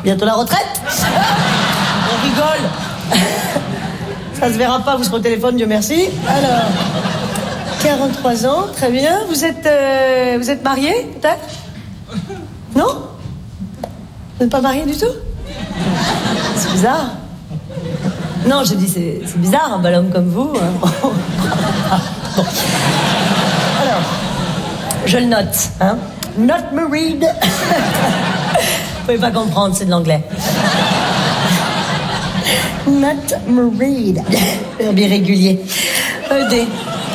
Bientôt la retraite. On rigole. Ça se verra pas, vous serez au téléphone, Dieu merci. Alors, 43 ans, très bien. Vous êtes marié, peut-être? Non? Vous n'êtes pas marié du tout? C'est bizarre. Non, je dis, c'est bizarre, un bel homme comme vous. Bon. Alors, je le note, hein. Not married. Vous pouvez pas comprendre, c'est de l'anglais. Not married. Verbe irrégulier. ED.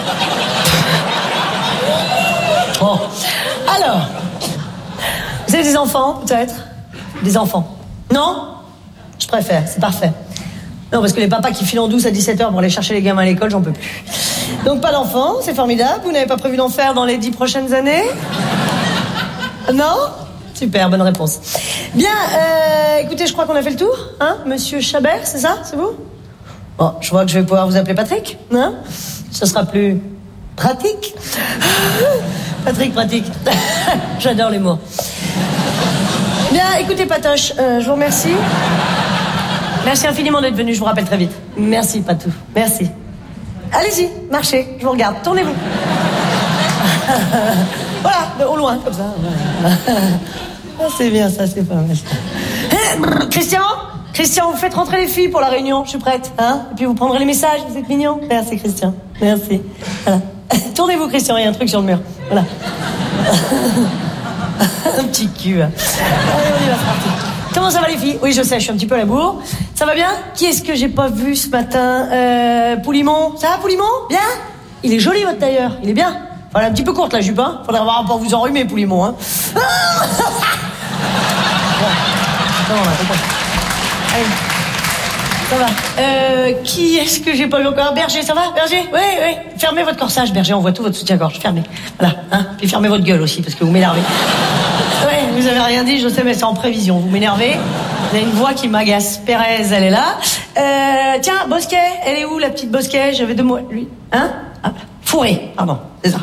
Bon. Alors, vous avez des enfants, peut-être? Des enfants? Non? Je préfère, c'est parfait. Non, parce que les papas qui filent en douce à 17h pour aller chercher les gamins à l'école, j'en peux plus. Donc pas d'enfants, c'est formidable. Vous n'avez pas prévu d'en faire dans les 10 prochaines années? Non? Super, bonne réponse. Bien, écoutez, je crois qu'on a fait le tour, hein? Monsieur Chabert, c'est ça? C'est vous? Bon, je vois que je vais pouvoir vous appeler Patrick, hein? Ce sera plus pratique. Patrick, pratique. J'adore les mots. Bien, écoutez, Patoche, je vous remercie. Merci infiniment d'être venu, je vous rappelle très vite. Merci, Patou, merci. Allez-y, marchez, je vous regarde, tournez-vous. Voilà, au loin, comme ça. Ah, c'est bien, ça, c'est pas mal. Christian, vous faites rentrer les filles pour la réunion, je suis prête. Hein? Et puis vous prendrez les messages, vous êtes mignon. Merci, Christian, merci. Voilà. Tournez-vous, Christian, il y a un truc sur le mur. Voilà. Un petit cul. Allez, on y va, c'est parti. Comment ça va les filles? Oui, je sais, je suis un petit peu à la bourre. Ça va bien? Qui est-ce que j'ai pas vu ce matin? Poulimon. Ça va, Poulimon? Bien? Il est joli, votre tailleur. Il est bien. Voilà, un petit peu courte, la jupe, hein. Faudrait avoir pour vous enrhumer, Poulimon, hein. Bon. Non, là, allez. Ça va. Qui est-ce que j'ai pas vu encore? Berger, ça va? Berger? Oui. Fermez votre corsage, Berger, on voit tout votre soutien-gorge. Fermez. Voilà, hein. Puis fermez votre gueule aussi, parce que vous m'énervez. Ouais, vous avez rien dit, je sais, mais c'est en prévision. Vous m'énervez. Vous avez une voix qui m'agace. Pérez, elle est là. Tiens, Bosquet, elle est où, la petite Bosquet? J'avais 2 mots. Lui. Hein? Ah, Fourré, pardon, c'est ça.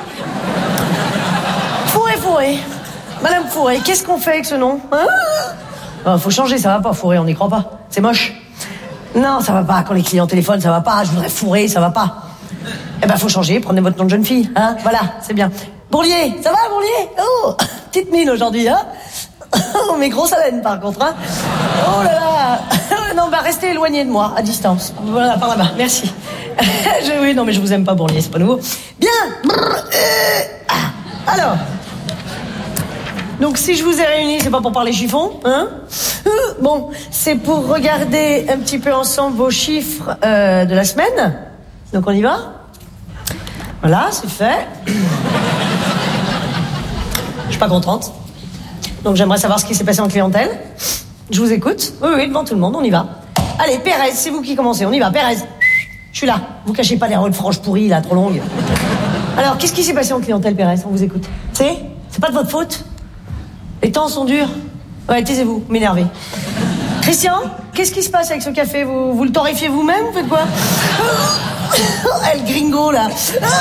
Fourré. Madame Fourré, qu'est-ce qu'on fait avec ce nom? Hein? Faut changer, ça va pas, Fourré, on n'y croit pas. C'est moche. Non, ça va pas. Quand les clients téléphonent, ça va pas. Je voudrais Fourré, ça va pas. Eh ben, faut changer. Prenez votre nom de jeune fille. Hein? Voilà, c'est bien. Bourlier, ça va, Bourlier? Oh, petite mine aujourd'hui, hein? Oh, mais grosse haleine, par contre, hein? Oh là là. Non, bah, restez éloigné de moi, à distance. Voilà, par là-bas. Merci. Oui, non, mais je vous aime pas, Bourlier, c'est pas nouveau. Bien. Alors. Donc, si je vous ai réunis, c'est pas pour parler chiffon, hein? Bon, c'est pour regarder un petit peu ensemble vos chiffres de la semaine. Donc, on y va? Voilà, c'est fait. Je suis pas contente. Donc, j'aimerais savoir ce qui s'est passé en clientèle. Je vous écoute. Oui, devant tout le monde, on y va. Allez, Pérez, c'est vous qui commencez. On y va, Pérez. Je suis là. Vous cachez pas derrière une frange pourrie, là, trop longue. Alors, qu'est-ce qui s'est passé en clientèle, Pérez? On vous écoute. C'est pas de votre faute. Les temps sont durs. Ouais, taisez-vous, m'énervez. Christian, qu'est-ce qui se passe avec ce café? Vous le torréfiez vous-même? Vous faites quoi? El gringo, là.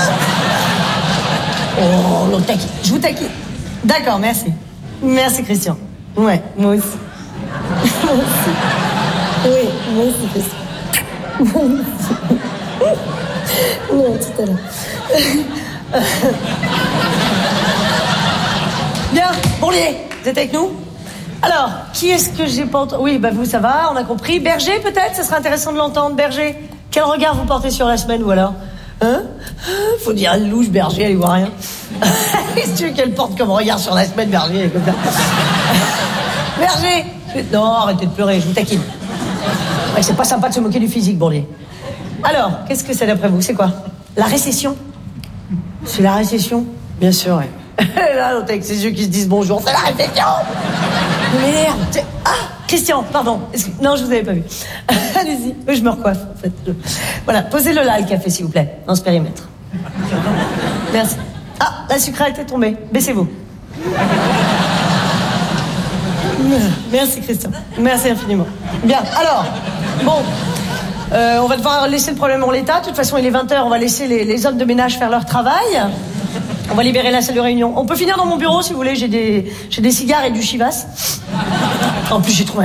Oh, l'autre taquine. Je vous taquine. D'accord, merci. Merci, Christian. Ouais, moi aussi. Moi aussi. Oui, moi aussi, Christian. Moi aussi. Non, tout à l'heure. Bien, Bourlier, vous êtes avec nous? Alors, qui est-ce que j'ai pas entendu? Oui, bah vous, ça va, on a compris. Berger, peut-être? Ce serait intéressant de l'entendre, Berger. Quel regard vous portez sur la semaine, ou alors? Hein? Faut dire, elle louche, Berger, elle y voit rien. Qu'est-ce que tu veux qu'elle porte comme regard sur la semaine, Berger, elle est comme ça? Berger! Non, arrêtez de pleurer, je vous taquine. Ouais, c'est pas sympa de se moquer du physique, Bourlier. Alors, qu'est-ce que c'est d'après vous? C'est quoi? La récession? C'est la récession? Bien sûr, ouais. Là, l'autre avec ses yeux qui se disent bonjour, c'est la réflexion. Merde. Ah, Christian, pardon. Non, je vous avais pas vu. Allez-y. Oui, je me recoiffe, en fait. Voilà, posez-le là, le café, s'il vous plaît, dans ce périmètre. Merci. Ah, la sucrète est tombée. Baissez-vous. Merci, Christian. Merci infiniment. Bien, alors, bon... on va devoir laisser le problème en l'état. De toute façon, il est 20h, on va laisser les hommes de ménage faire leur travail. On va libérer la salle de réunion. On peut finir dans mon bureau si vous voulez, j'ai des cigares et du chivas. En plus, j'ai trouvé